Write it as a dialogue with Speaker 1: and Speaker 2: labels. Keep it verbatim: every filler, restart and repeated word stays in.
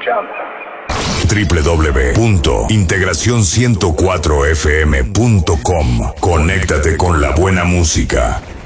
Speaker 1: doble u doble u doble u punto integración ciento cuatro f m punto com. Conéctate con la buena música.